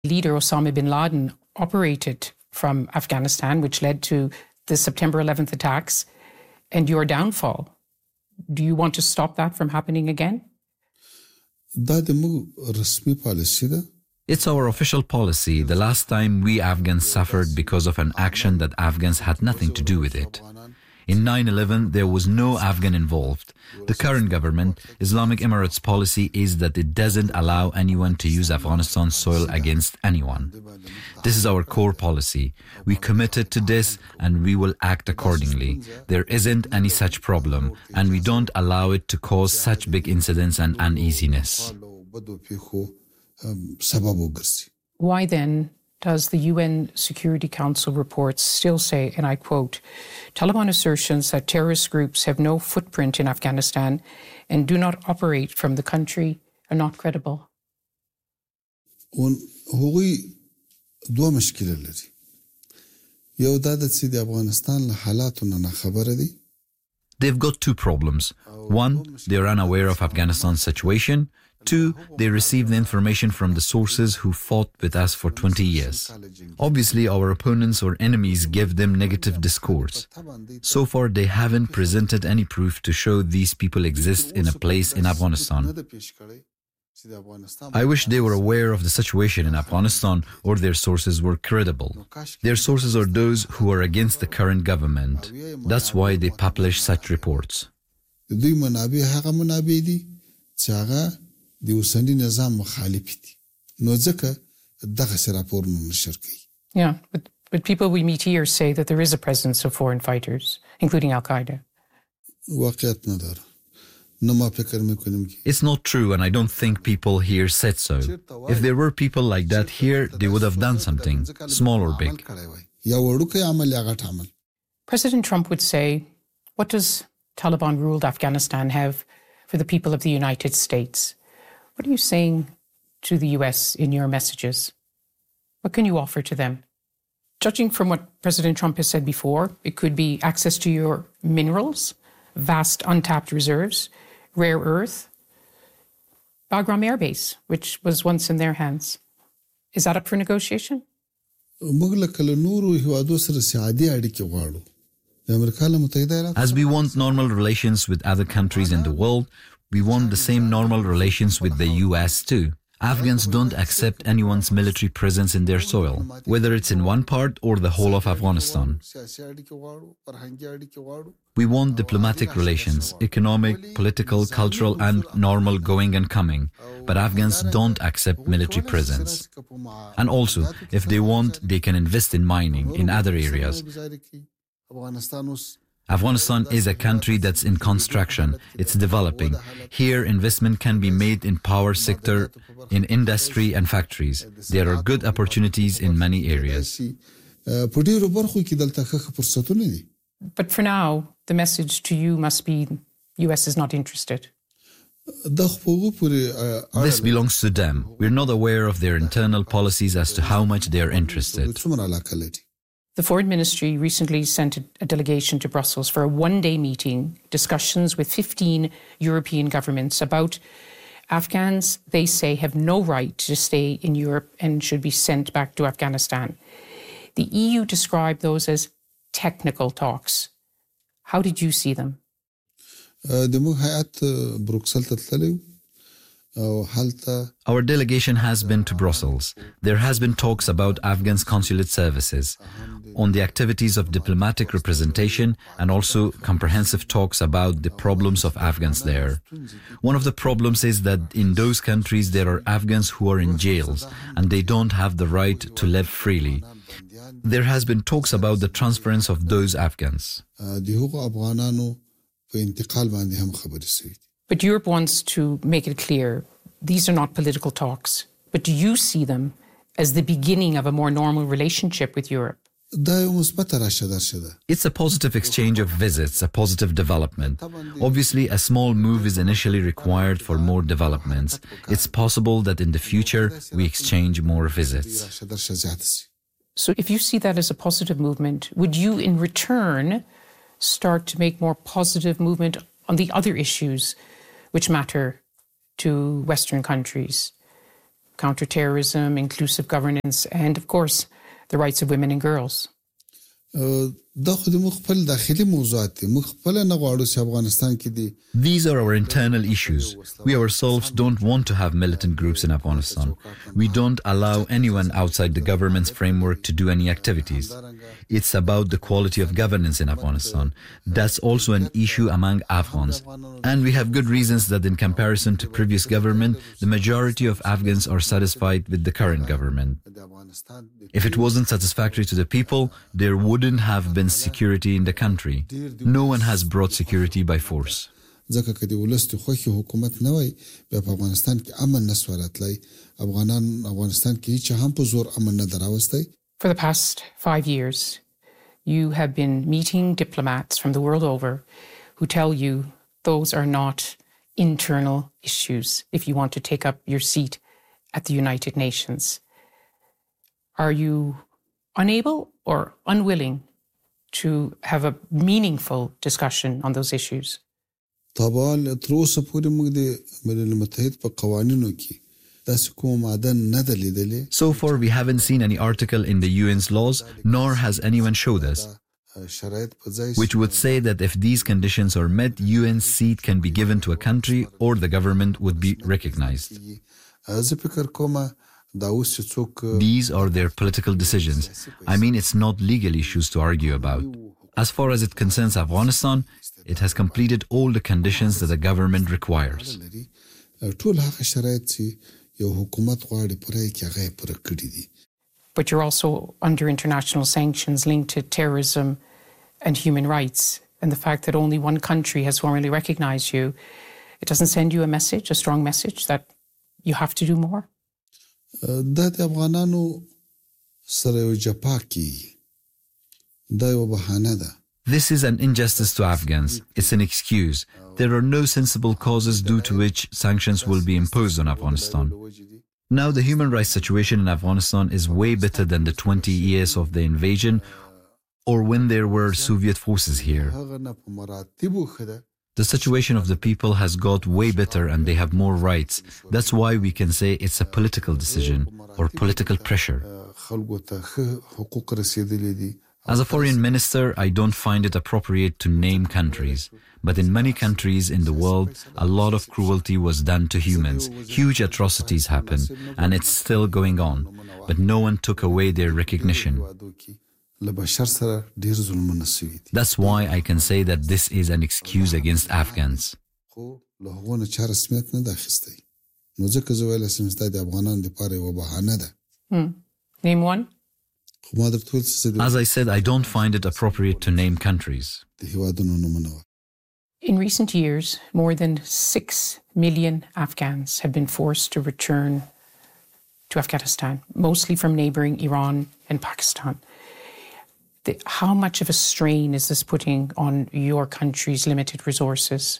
Leader Osama bin Laden operated from Afghanistan, which led to the September 11th attacks and your downfall. Do you want to stop that from happening again? It's our official policy. The last time we Afghans suffered because of an action that Afghans had nothing to do with it. In 9/11, there was no Afghan involved. The current government, Islamic Emirates policy is that it doesn't allow anyone to use Afghanistan's soil against anyone. This is our core policy. We committed to this and we will act accordingly. There isn't any such problem and we don't allow it to cause such big incidents and uneasiness. Why then does the UN Security Council reports still say, and I quote, Taliban assertions that terrorist groups have no footprint in Afghanistan and do not operate from the country are not credible? They've got two problems. One, they're unaware of Afghanistan's situation. Two, they receive the information from the sources who fought with us for 20 years. Obviously, our opponents or enemies give them negative discourse. So far, they haven't presented any proof to show these people exist in a place in Afghanistan. I wish they were aware of the situation in Afghanistan or their sources were credible. Their sources are those who are against the current government. That's why they publish such reports. Yeah, but people we meet here say that there is a presence of foreign fighters, including Al-Qaeda. It's not true, and I don't think people here said so. If there were people like that here, they would have done something, small or big. President Trump would say, what does Taliban-ruled Afghanistan have for the people of the United States? What are you saying to the US in your messages? What can you offer to them? Judging from what President Trump has said before, it could be access to your minerals, vast untapped reserves, rare earth, Bagram Air Base, which was once in their hands. Is that up for negotiation? As we want normal relations with other countries in the world, we want the same normal relations with the US too. Afghans don't accept anyone's military presence in their soil, whether it's in one part or the whole of Afghanistan. We want diplomatic relations, economic, political, cultural, and normal going and coming. But Afghans don't accept military presence. And also, if they want, they can invest in mining in other areas. Afghanistan is a country that's in construction. It's developing. Here, investment can be made in power sector, in industry and factories. There are good opportunities in many areas. But for now, the message to you must be, US is not interested. This belongs to them. We're not aware of their internal policies as to how much they are interested. The Foreign Ministry recently sent a delegation to Brussels for a one-day meeting, discussions with 15 European governments about Afghans they say have no right to stay in Europe and should be sent back to Afghanistan. The EU described those as technical talks. How did you see them? Our delegation has been to Brussels. There has been talks about Afghans' consulate services, on the activities of diplomatic representation, and also comprehensive talks about the problems of Afghans there. One of the problems is that in those countries there are Afghans who are in jails and they don't have the right to live freely. There has been talks about the transference of those Afghans. But Europe wants to make it clear, these are not political talks. But do you see them as the beginning of a more normal relationship with Europe? It's a positive exchange of visits, a positive development. Obviously, a small move is initially required for more developments. It's possible that in the future, we exchange more visits. So if you see that as a positive movement, would you in return start to make more positive movement on the other issues which matter to Western countries? counterterrorism, inclusive governance, and, of course, the rights of women and girls. These are our internal issues. We ourselves don't want to have militant groups in Afghanistan. We don't allow anyone outside the government's framework to do any activities. It's about the quality of governance in Afghanistan. That's also an issue among Afghans. And we have good reasons that in comparison to previous government, the majority of Afghans are satisfied with the current government. If it wasn't satisfactory to the people, there wouldn't have been security in the country. No one has brought security by force. For the past 5 years, you have been meeting diplomats from the world over who tell you those are not internal issues if you want to take up your seat at the United Nations. Are you unable or unwilling to have a meaningful discussion on those issues? So far, we haven't seen any article in the UN's laws, nor has anyone showed us, which would say that if these conditions are met, UN seat can be given to a country or the government would be recognized. These are their political decisions. I mean, it's not legal issues to argue about. As far as it concerns Afghanistan, it has completed all the conditions that the government requires. But you're also under international sanctions linked to terrorism and human rights. And the fact that only one country has formally recognized you, it doesn't send you a message, a strong message that you have to do more? This is an injustice to Afghans. It's an excuse. There are no sensible causes due to which sanctions will be imposed on Afghanistan. Now the human rights situation in Afghanistan is way better than the 20 years of the invasion or when there were Soviet forces here. The situation of the people has got way better and they have more rights. That's why we can say it's a political decision or political pressure. As a foreign minister, I don't find it appropriate to name countries. But in many countries in the world, a lot of cruelty was done to humans. Huge atrocities happened, and it's still going on. But no one took away their recognition. That's why I can say that this is an excuse against Afghans. Name one. As I said, I don't find it appropriate to name countries. In recent years, more than 6 million Afghans have been forced to return to Afghanistan, mostly from neighboring Iran and Pakistan. How much of a strain is this putting on your country's limited resources?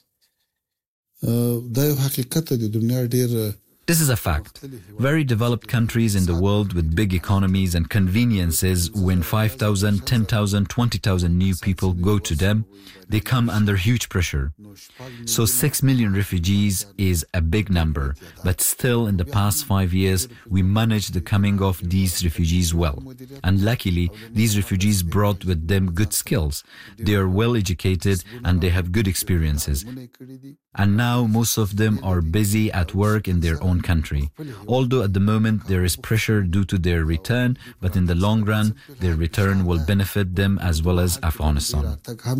This is a fact. Very developed countries in the world with big economies and conveniences, when 5,000, 10,000, 20,000 new people go to them, they come under huge pressure. So 6 million refugees is a big number, but still in the past 5 years, we managed the coming of these refugees well. And luckily, these refugees brought with them good skills. They are well educated and they have good experiences. And now most of them are busy at work in their own country. Although at the moment there is pressure due to their return, but in the long run, their return will benefit them as well as Afghanistan.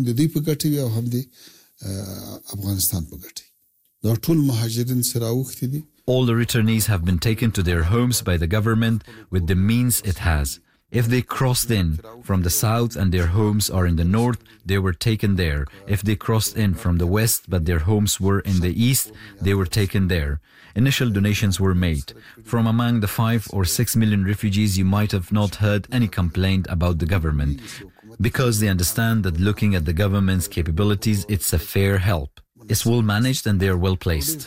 All the returnees have been taken to their homes by the government with the means it has. If they crossed in from the south and their homes are in the north, they were taken there. If they crossed in from the west but their homes were in the east, they were taken there. Initial donations were made. From among the 5 or 6 million refugees, you might have not heard any complaint about the government, because they understand that looking at the government's capabilities, it's a fair help. It's well managed and they are well placed.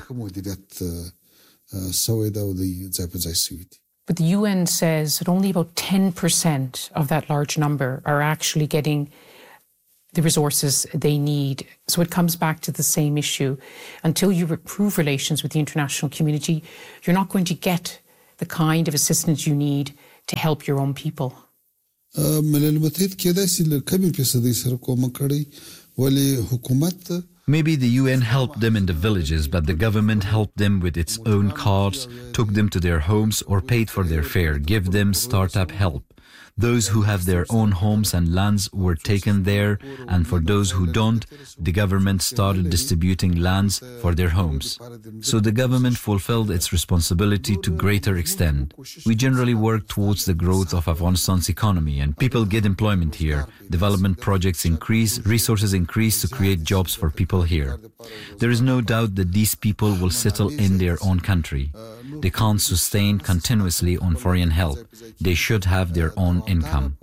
But the UN says that only about 10% of that large number are actually getting the resources they need. So it comes back to the same issue. Until you improve relations with the international community, you're not going to get the kind of assistance you need to help your own people? ملل متحد کېدای شي له کمې فیصدۍ سره کومک کړی ولې حکومت Maybe the UN helped them in the villages, but the government helped them with its own cars, took them to their homes or paid for their fare, give them startup help. Those who have their own homes and lands were taken there, and for those who don't, the government started distributing lands for their homes. So the government fulfilled its responsibility to greater extent. We generally work towards the growth of Afghanistan's economy, and people get employment here. Development projects increase, resources increase to create jobs for people here. There is no doubt that these people will settle in their own country. They can't sustain continuously on foreign help. They should have their own income.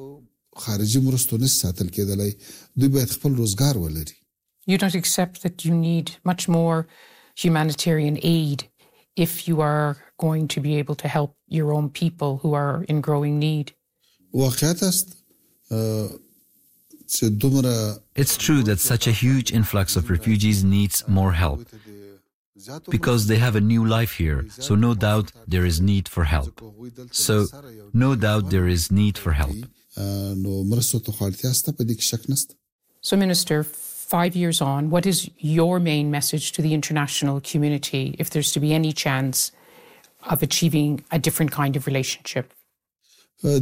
You don't accept that you need much more humanitarian aid if you are going to be able to help your own people who are in growing need? It's true that such a huge influx of refugees needs more help, because they have a new life here, so no doubt there is need for help. So Minister, 5 years on, what is your main message to the international community if there's to be any chance of achieving a different kind of relationship? Our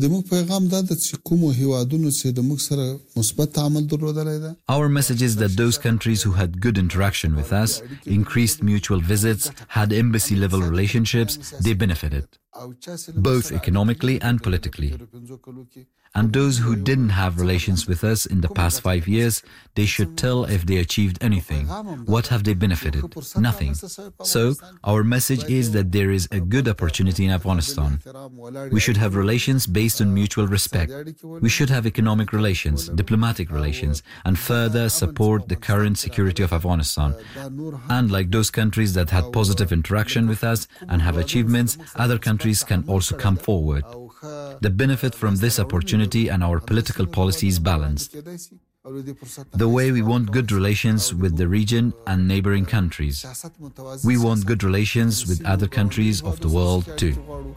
message is that those countries who had good interaction with us, increased mutual visits, had embassy-level relationships, they benefited, both economically and politically. And those who didn't have relations with us in the past 5 years, they should tell if they achieved anything. What have they benefited? Nothing. So, our message is that there is a good opportunity in Afghanistan. We should have relations based on mutual respect. We should have economic relations, diplomatic relations, and further support the current security of Afghanistan. And like those countries that had positive interaction with us and have achievements, other countries can also come forward. The benefit from this opportunity and our political policy is balanced. The way we want good relations with the region and neighboring countries, we want good relations with other countries of the world too.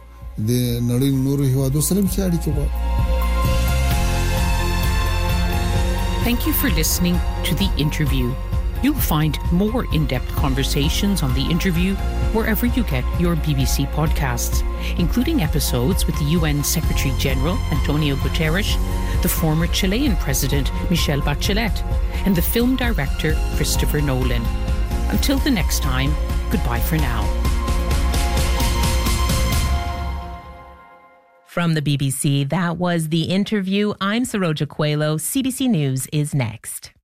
Thank you for listening to The Interview. You'll find more in-depth conversations on The Interview wherever you get your BBC podcasts, including episodes with the UN Secretary-General Antonio Guterres, the former Chilean President Michelle Bachelet, and the film director Christopher Nolan. Until the next time, goodbye for now. From the BBC, that was The Interview. I'm Saroja Coelho. CBC News is next.